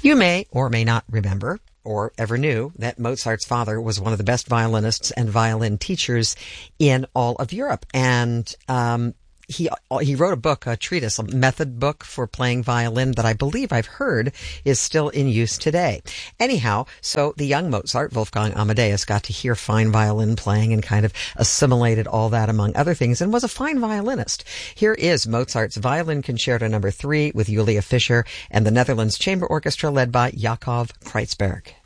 You may or may not remember or ever knew that Mozart's father was one of the best violinists and violin teachers in all of Europe. And he wrote a book, a treatise, a method book for playing violin that I believe I've heard is still in use today. Anyhow, so the young Mozart, Wolfgang Amadeus, got to hear fine violin playing and kind of assimilated all that among other things and was a fine violinist. Here is Mozart's Violin Concerto No. 3 with Julia Fischer and the Netherlands Chamber Orchestra led by Jakob Kreitzberg.